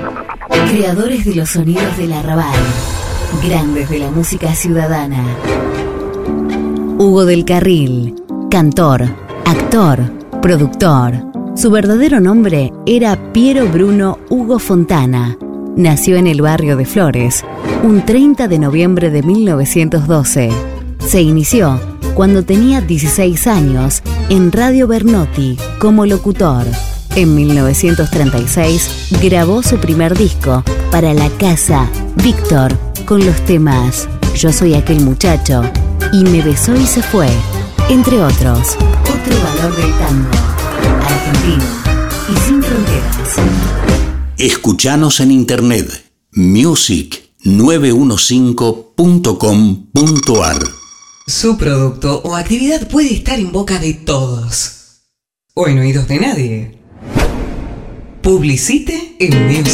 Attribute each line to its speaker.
Speaker 1: Creadores de los sonidos del arrabal, grandes de la música ciudadana. Hugo del Carril, cantor, actor, productor. Su verdadero nombre era Piero Bruno Hugo Fontana. Nació en el barrio de Flores, un 30 de noviembre de 1912. Se inició cuando tenía 16 años en Radio Bernotti como locutor. En 1936 grabó su primer disco para la casa Víctor con los temas Yo soy aquel muchacho y Me besó y se fue, entre otros. Otro valor del tango, argentino y sin fronteras.
Speaker 2: Escuchanos en internet music915.com.ar.
Speaker 3: Su producto o actividad puede estar en boca de todos o en oídos de nadie. Publicite en Music.